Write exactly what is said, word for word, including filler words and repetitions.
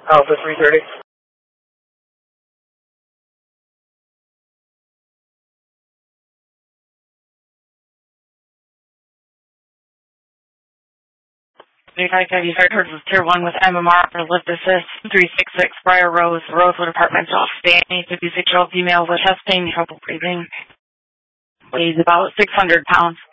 Alpha three thirty. You heard with Tier one with M M R for Lift Assist, three six six Briar Rose, Rosewood Apartments off Danny, fifty-six-year-old female with chest pain, trouble breathing. Weighs about six hundred pounds.